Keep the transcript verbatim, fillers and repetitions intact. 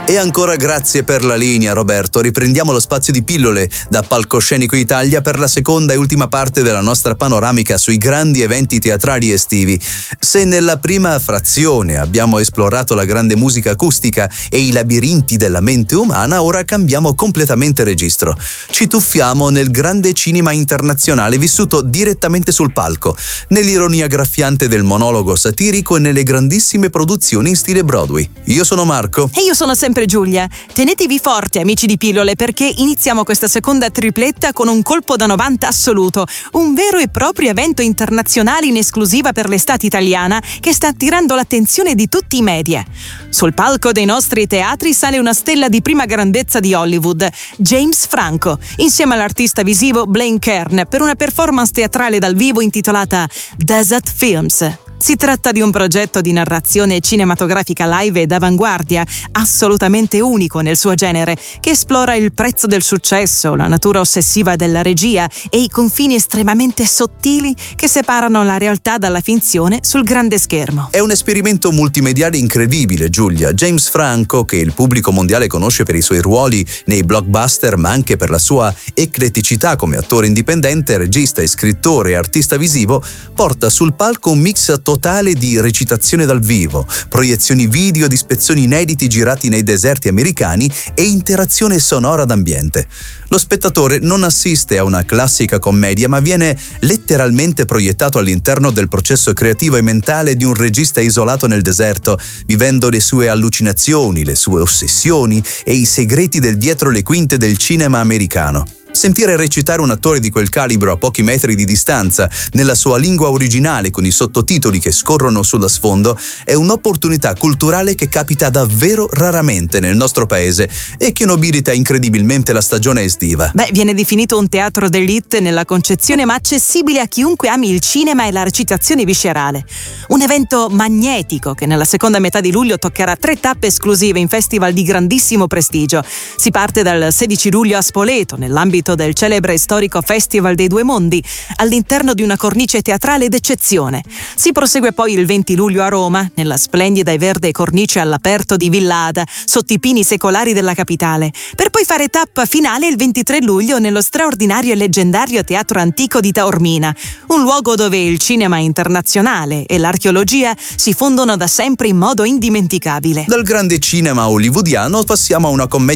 E ancora grazie per la linea, Roberto. Riprendiamo lo spazio di pillole da Palcoscenico Italia per la seconda e ultima parte della nostra panoramica sui grandi eventi teatrali estivi. Se nella prima frazione abbiamo esplorato la grande musica acustica e i labirinti della mente umana, ora cambiamo completamente registro. Ci tuffiamo nel grande cinema internazionale vissuto direttamente sul palco, nell'ironia graffiante del monologo satirico e nelle grandissime produzioni in stile Broadway. Io sono Marco. E io sono sempre Giulia. Tenetevi forte, amici di pillole, perché iniziamo questa seconda tripletta con un colpo da novanta assoluto, un vero e proprio evento internazionale in esclusiva per l'estate italiana che sta attirando l'attenzione di tutti i media. Sul palco dei nostri teatri sale una stella di prima grandezza di Hollywood, James Franco, insieme all'artista visivo Blaine Kern, per una performance teatrale dal vivo intitolata Desert Films. Si tratta di un progetto di narrazione cinematografica live e d'avanguardia, assolutamente unico nel suo genere, che esplora il prezzo del successo, la natura ossessiva della regia e i confini estremamente sottili che separano la realtà dalla finzione sul grande schermo. È un esperimento multimediale incredibile, Giulia. James Franco, che il pubblico mondiale conosce per i suoi ruoli nei blockbuster, ma anche per la sua ecletticità come attore indipendente, regista e scrittore e artista visivo, porta sul palco un mix totale di recitazione dal vivo, proiezioni video di spezzoni inediti girati nei deserti americani e interazione sonora d'ambiente. Lo spettatore non assiste a una classica commedia, ma viene letteralmente proiettato all'interno del processo creativo e mentale di un regista isolato nel deserto, vivendo le sue allucinazioni, le sue ossessioni e i segreti del dietro le quinte del cinema americano. Sentire recitare un attore di quel calibro a pochi metri di distanza, nella sua lingua originale con i sottotitoli che scorrono sullo sfondo, è un'opportunità culturale che capita davvero raramente nel nostro paese e che nobilita incredibilmente la stagione estiva. Beh, viene definito un teatro d'élite nella concezione, ma accessibile a chiunque ami il cinema e la recitazione viscerale. Un evento magnetico che nella seconda metà di luglio toccherà tre tappe esclusive in festival di grandissimo prestigio. Si parte dal sedici luglio a Spoleto, nell'ambito del celebre e storico Festival dei Due Mondi, all'interno di una cornice teatrale d'eccezione. Si prosegue poi il venti luglio a Roma, nella splendida e verde cornice all'aperto di Villa Ada, sotto i pini secolari della capitale, per poi fare tappa finale il ventitré luglio nello straordinario e leggendario Teatro Antico di Taormina, un luogo dove il cinema internazionale e l'archeologia si fondono da sempre in modo indimenticabile. Dal grande cinema hollywoodiano passiamo a una commedia